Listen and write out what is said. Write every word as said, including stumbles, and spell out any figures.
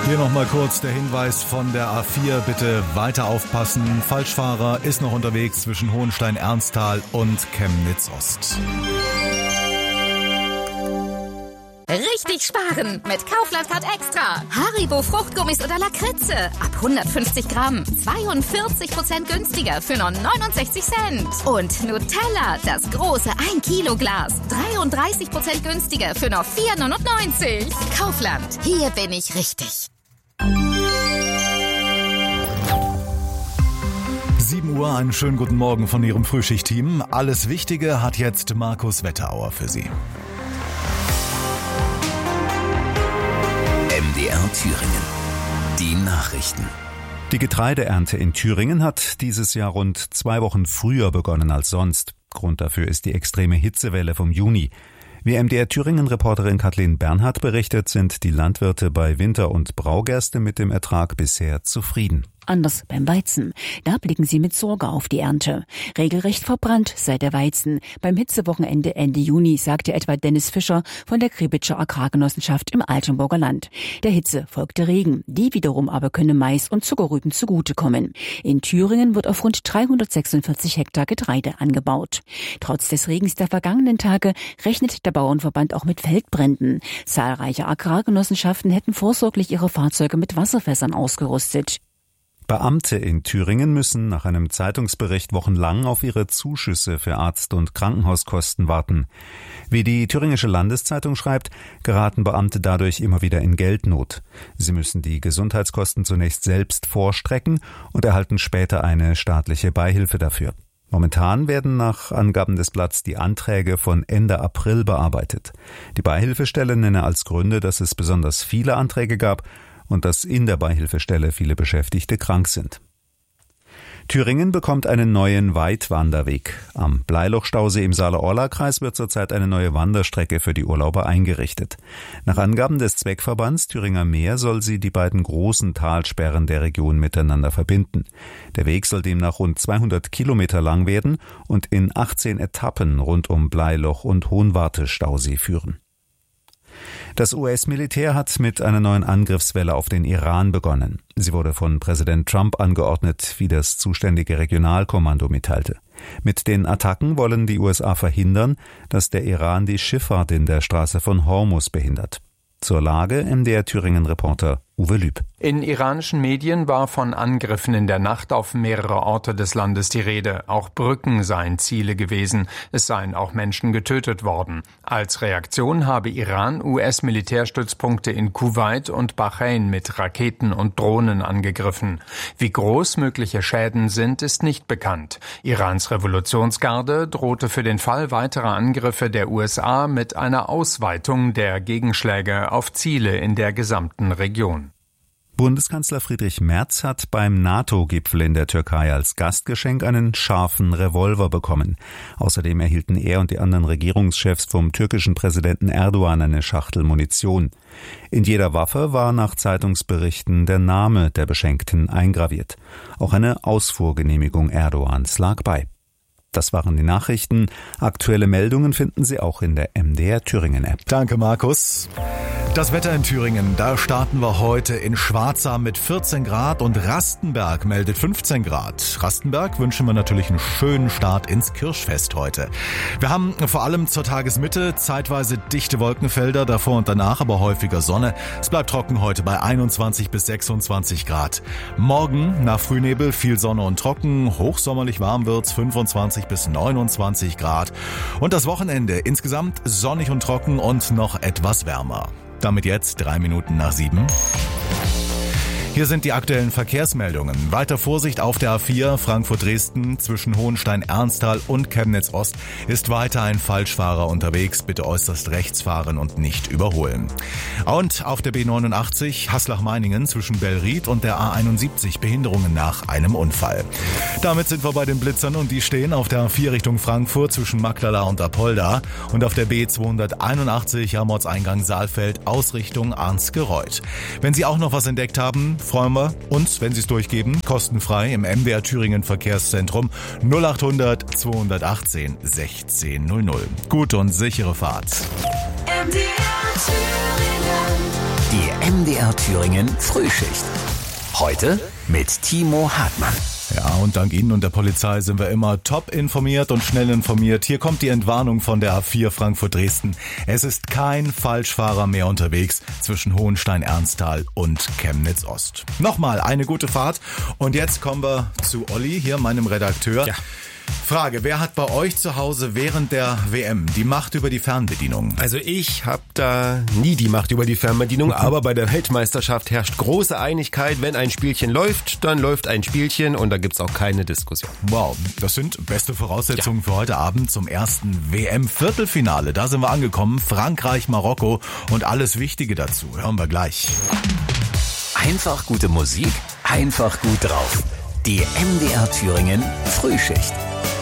Hier nochmal kurz der Hinweis von der A vier. Bitte weiter aufpassen. Falschfahrer ist noch unterwegs zwischen Hohenstein-Ernsthal und Chemnitz-Ost. Richtig sparen mit Kaufland Card Extra. Haribo Fruchtgummis oder Lakritze. Ab hundertfünfzig Gramm. zweiundvierzig Prozent günstiger für nur neunundsechzig Cent. Und Nutella, das große ein Kilo Glas. dreiunddreißig Prozent günstiger für nur vier neunundneunzig. Kaufland. Hier bin ich richtig. sieben Uhr, einen schönen guten Morgen von Ihrem Frühschichtteam. Alles Wichtige hat jetzt Markus Wetterauer für Sie. M D R Thüringen. Die Nachrichten. Die Getreideernte in Thüringen hat dieses Jahr rund zwei Wochen früher begonnen als sonst. Grund dafür ist die extreme Hitzewelle vom Juni. Wie M D R Thüringen-Reporterin Kathleen Bernhard berichtet, sind die Landwirte bei Winter- und Braugerste mit dem Ertrag bisher zufrieden. Anders beim Weizen. Da blicken sie mit Sorge auf die Ernte. Regelrecht verbrannt sei der Weizen. Beim Hitzewochenende Ende Juni, sagte etwa Dennis Fischer von der Kribitscher Agrargenossenschaft im Altenburger Land. Der Hitze folgte Regen. Die wiederum aber könne Mais und Zuckerrüben zugutekommen. In Thüringen wird auf rund dreihundertsechsundvierzig Hektar Getreide angebaut. Trotz des Regens der vergangenen Tage rechnet der Bauernverband auch mit Feldbränden. Zahlreiche Agrargenossenschaften hätten vorsorglich ihre Fahrzeuge mit Wasserfässern ausgerüstet. Beamte in Thüringen müssen nach einem Zeitungsbericht wochenlang auf ihre Zuschüsse für Arzt- und Krankenhauskosten warten. Wie die Thüringische Landeszeitung schreibt, geraten Beamte dadurch immer wieder in Geldnot. Sie müssen die Gesundheitskosten zunächst selbst vorstrecken und erhalten später eine staatliche Beihilfe dafür. Momentan werden nach Angaben des Blatts die Anträge von Ende April bearbeitet. Die Beihilfestelle nenne als Gründe, dass es besonders viele Anträge gab und dass in der Beihilfestelle viele Beschäftigte krank sind. Thüringen bekommt einen neuen Weitwanderweg. Am Bleilochstausee im Saale-Orla-Kreis wird zurzeit eine neue Wanderstrecke für die Urlauber eingerichtet. Nach Angaben des Zweckverbands Thüringer Meer soll sie die beiden großen Talsperren der Region miteinander verbinden. Der Weg soll demnach rund zweihundert Kilometer lang werden und in achtzehn Etappen rund um Bleiloch und Hohenwarte-Stausee führen. Das U S-Militär hat mit einer neuen Angriffswelle auf den Iran begonnen. Sie wurde von Präsident Trump angeordnet, wie das zuständige Regionalkommando mitteilte. Mit den Attacken wollen die U S A verhindern, dass der Iran die Schifffahrt in der Straße von Hormuz behindert. Zur Lage M D R Thüringen-Reporter Uwe Lüb. In iranischen Medien war von Angriffen in der Nacht auf mehrere Orte des Landes die Rede. Auch Brücken seien Ziele gewesen. Es seien auch Menschen getötet worden. Als Reaktion habe Iran U S-Militärstützpunkte in Kuwait und Bahrain mit Raketen und Drohnen angegriffen. Wie groß mögliche Schäden sind, ist nicht bekannt. Irans Revolutionsgarde drohte für den Fall weiterer Angriffe der U S A mit einer Ausweitung der Gegenschläge auf Ziele in der gesamten Region. Bundeskanzler Friedrich Merz hat beim NATO-Gipfel in der Türkei als Gastgeschenk einen scharfen Revolver bekommen. Außerdem erhielten er und die anderen Regierungschefs vom türkischen Präsidenten Erdogan eine Schachtel Munition. In jeder Waffe war nach Zeitungsberichten der Name der Beschenkten eingraviert. Auch eine Ausfuhrgenehmigung Erdogans lag bei. Das waren die Nachrichten. Aktuelle Meldungen finden Sie auch in der M D R Thüringen-App. Danke, Markus. Das Wetter in Thüringen, da starten wir heute in Schwarzach mit vierzehn Grad und Rastenberg meldet fünfzehn Grad. Rastenberg wünschen wir natürlich einen schönen Start ins Kirschfest heute. Wir haben vor allem zur Tagesmitte zeitweise dichte Wolkenfelder, davor und danach aber häufiger Sonne. Es bleibt trocken heute bei einundzwanzig bis sechsundzwanzig Grad. Morgen nach Frühnebel viel Sonne und trocken, hochsommerlich warm wird's, fünfundzwanzig bis neunundzwanzig Grad. Und das Wochenende insgesamt sonnig und trocken und noch etwas wärmer. Damit jetzt drei Minuten nach sieben. Hier sind die aktuellen Verkehrsmeldungen. Weiter Vorsicht auf der A vier Frankfurt-Dresden zwischen Hohenstein-Ernsthal und Chemnitz-Ost ist weiter ein Falschfahrer unterwegs. Bitte äußerst rechts fahren und nicht überholen. Und auf der B neunundachtzig Haslach-Meiningen zwischen Bellried und der A einundsiebzig Behinderungen nach einem Unfall. Damit sind wir bei den Blitzern und die stehen auf der A vier Richtung Frankfurt zwischen Magdala und Apolda und auf der B zweihunderteinundachtzig am Ortseingang Saalfeld Ausrichtung Arnsgereuth. Wenn Sie auch noch was entdeckt haben, freuen wir uns, wenn Sie es durchgeben, kostenfrei im M D R Thüringen Verkehrszentrum null achthundert zweihundertachtzehn sechzehn null null. Gute und sichere Fahrt. M D R Thüringen. Die M M D R Thüringen Frühschicht. Heute mit Timo Hartmann. Ja, und dank Ihnen und der Polizei sind wir immer top informiert und schnell informiert. Hier kommt die Entwarnung von der A vier Frankfurt-Dresden. Es ist kein Falschfahrer mehr unterwegs zwischen Hohenstein-Ernsthal und Chemnitz-Ost. Nochmal eine gute Fahrt. Und jetzt kommen wir zu Olli, hier meinem Redakteur. Ja. Frage, wer hat bei euch zu Hause während der W M die Macht über die Fernbedienung? Also ich habe da nie die Macht über die Fernbedienung, aber bei der Weltmeisterschaft herrscht große Einigkeit. Wenn ein Spielchen läuft, dann läuft ein Spielchen und da gibt's auch keine Diskussion. Wow, das sind beste Voraussetzungen ja. für heute Abend zum ersten W M-Viertelfinale. Da sind wir angekommen, Frankreich, Marokko und alles Wichtige dazu. Hören wir gleich. Einfach gute Musik, einfach gut drauf. Die M D R Thüringen Frühschicht.